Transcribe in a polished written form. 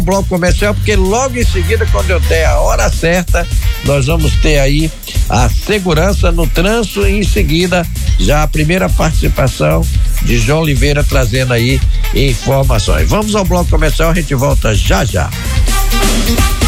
bloco comercial, porque logo em seguida, quando eu der a hora certa, nós vamos ter aí a segurança no trânsito e em seguida já a primeira participação de João Oliveira trazendo aí informações. Vamos ao bloco comercial, a gente volta já já.